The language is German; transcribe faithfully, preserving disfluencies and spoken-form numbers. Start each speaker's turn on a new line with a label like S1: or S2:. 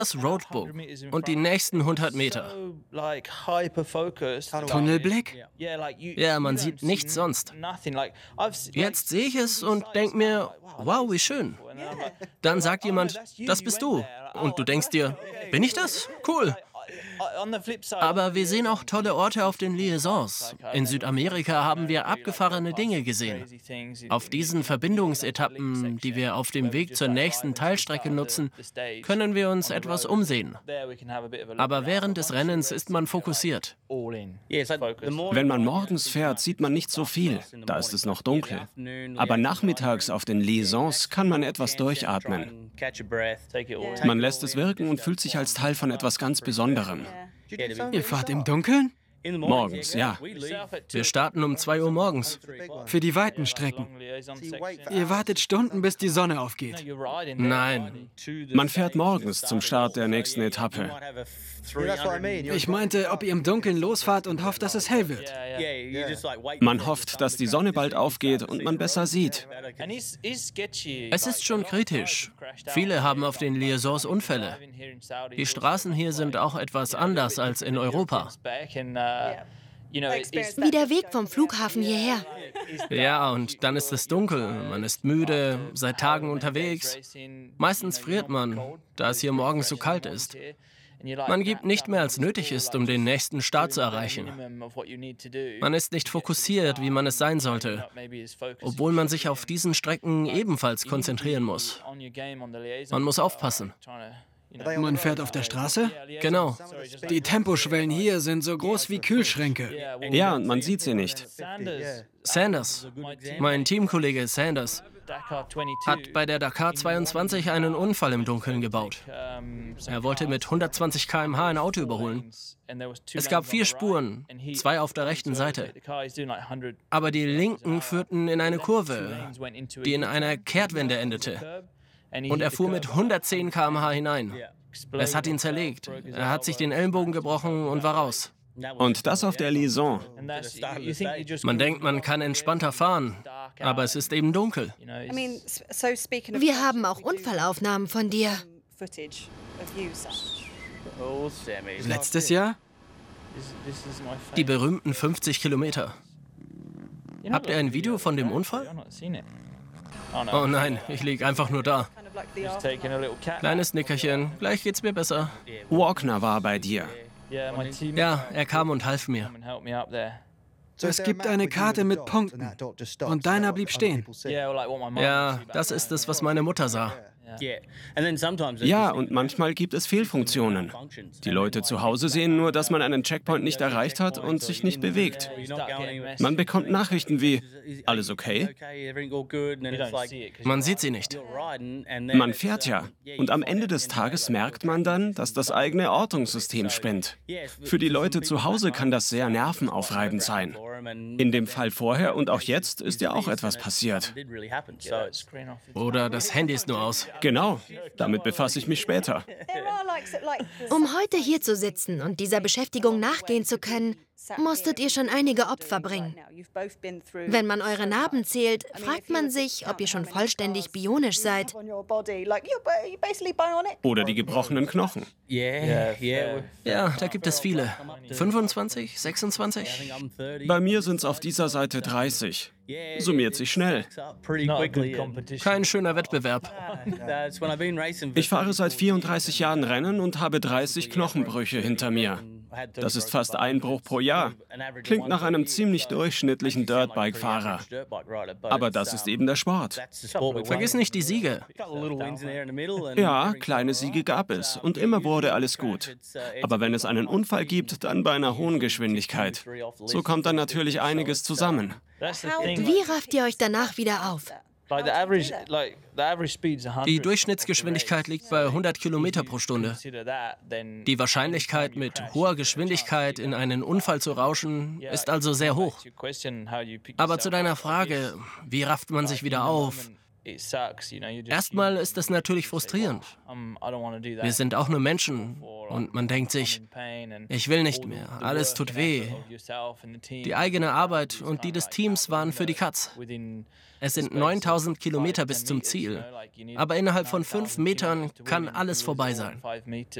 S1: das Roadbook und die nächsten hundert Meter.
S2: Tunnelblick?
S1: Ja, man sieht nichts sonst. Jetzt sehe ich es und denke mir, wow, wie schön. Dann sagt jemand, das bist du. Und du denkst dir, bin ich das? Cool. Aber wir sehen auch tolle Orte auf den Liaisons. In Südamerika haben wir abgefahrene Dinge gesehen. Auf diesen Verbindungsetappen, die wir auf dem Weg zur nächsten Teilstrecke nutzen, können wir uns etwas umsehen. Aber während des Rennens ist man fokussiert.
S3: Wenn man morgens fährt, sieht man nicht so viel. Da ist es noch dunkel. Aber nachmittags auf den Liaisons kann man etwas durchatmen. Man lässt es wirken und fühlt sich als Teil von etwas ganz Besonderem.
S2: Ihr fahrt im Dunkeln?
S3: Morgens, ja.
S1: Wir starten um zwei Uhr morgens.
S2: Für die weiten Strecken. Ihr wartet Stunden, bis die Sonne aufgeht.
S1: Nein.
S3: Man fährt morgens zum Start der nächsten Etappe.
S2: Ich meinte, ob ihr im Dunkeln losfahrt und hofft, dass es hell wird.
S3: Man hofft, dass die Sonne bald aufgeht und man besser sieht.
S1: Es ist schon kritisch. Viele haben auf den Liaisons Unfälle. Die Straßen hier sind auch etwas anders als in Europa.
S4: Wie der Weg vom Flughafen hierher.
S1: Ja, und dann ist es dunkel, man ist müde, seit Tagen unterwegs. Meistens friert man, da es hier morgens so kalt ist. Man gibt nicht mehr, als nötig ist, um den nächsten Start zu erreichen. Man ist nicht fokussiert, wie man es sein sollte, obwohl man sich auf diesen Strecken ebenfalls konzentrieren muss. Man muss aufpassen.
S2: Man fährt auf der Straße?
S1: Genau.
S2: Die Temposchwellen hier sind so groß wie Kühlschränke.
S3: Ja, und man sieht sie nicht.
S1: Sanders, mein Teamkollege Sanders, hat bei der Dakar zweiundzwanzig einen Unfall im Dunkeln gebaut. Er wollte mit hundertzwanzig Kilometer pro Stunde ein Auto überholen. Es gab vier Spuren, zwei auf der rechten Seite. Aber die linken führten in eine Kurve, die in einer Kehrtwende endete. Und er fuhr mit hundertzehn Kilometer pro Stunde hinein. Es hat ihn zerlegt. Er hat sich den Ellenbogen gebrochen und war raus.
S3: Und das auf der Liaison.
S1: Man denkt, man kann entspannter fahren, aber es ist eben dunkel.
S4: Wir haben auch Unfallaufnahmen von dir.
S2: Letztes Jahr?
S1: Die berühmten fünfzig Kilometer. Habt ihr ein Video von dem Unfall? Oh nein, ich lieg einfach nur da. Kleines Nickerchen, gleich geht's mir besser.
S3: Walkner war bei dir.
S1: Ja, er kam und half mir.
S2: Es gibt eine Karte mit Punkten. Und deiner blieb stehen.
S1: Ja, das ist es, was meine Mutter sah.
S3: Ja, und manchmal gibt es Fehlfunktionen. Die Leute zu Hause sehen nur, dass man einen Checkpoint nicht erreicht hat und sich nicht bewegt. Man bekommt Nachrichten wie, alles okay?
S1: Man sieht sie nicht.
S3: Man fährt ja. Und am Ende des Tages merkt man dann, dass das eigene Ortungssystem spinnt. Für die Leute zu Hause kann das sehr nervenaufreibend sein. In dem Fall vorher und auch jetzt ist ja auch etwas passiert.
S1: Oder das Handy ist nur aus.
S3: Genau, damit befasse ich mich später.
S4: Um heute hier zu sitzen und dieser Beschäftigung nachgehen zu können, musstet ihr schon einige Opfer bringen. Wenn man eure Narben zählt, fragt man sich, ob ihr schon vollständig bionisch seid.
S3: Oder die gebrochenen Knochen.
S1: Ja, da gibt es viele. fünfundzwanzig, sechsundzwanzig?
S3: Bei mir sind es auf dieser Seite dreißig. Summiert sich schnell.
S1: Kein schöner Wettbewerb.
S3: Ich fahre seit vierunddreißig Jahren Rennen und habe dreißig Knochenbrüche hinter mir. Das ist fast ein Bruch pro Jahr. Klingt nach einem ziemlich durchschnittlichen Dirtbike-Fahrer. Aber das ist eben der Sport.
S1: Vergiss nicht die Siege.
S3: Ja, kleine Siege gab es und immer wurde alles gut. Aber wenn es einen Unfall gibt, dann bei einer hohen Geschwindigkeit. So kommt dann natürlich einiges zusammen.
S4: Wie rafft ihr euch danach wieder auf?
S1: Die Durchschnittsgeschwindigkeit liegt bei hundert Kilometer pro Stunde. Die Wahrscheinlichkeit, mit hoher Geschwindigkeit in einen Unfall zu rauschen, ist also sehr hoch. Aber zu deiner Frage, wie rafft man sich wieder auf? Erstmal ist es natürlich frustrierend. Wir sind auch nur Menschen Und man denkt sich, ich will nicht mehr, alles tut weh. Die eigene Arbeit und die des Teams waren für die Katz. Es sind neuntausend Kilometer bis zum Ziel, aber innerhalb von fünf Metern kann alles vorbei sein.